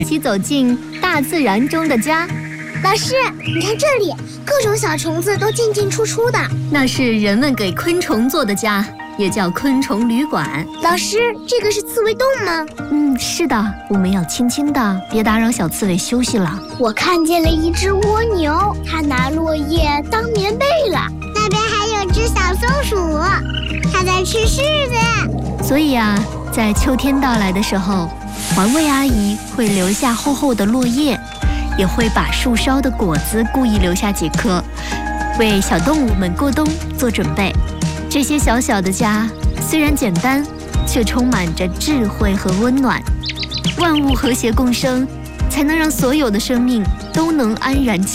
一起走进大自然中的家。 老师，你看这里，各种小虫子都进进出出的。 那是人们给昆虫做的家，也叫昆虫旅馆。 老师，这个是刺猬洞吗？ 是的，我们要轻轻的，别打扰小刺猬休息了。 我看见了一只蜗牛，它拿落叶当棉被了。那边还有只小松鼠，它在吃柿子。 所以啊，在秋天到来的时候，环卫阿姨会留下厚厚的落叶，也会把树梢的果子故意留下几颗，为小动物们过冬做准备。这些小小的家虽然简单，却充满着智慧和温暖。万物和谐共生，才能让所有的生命都能安然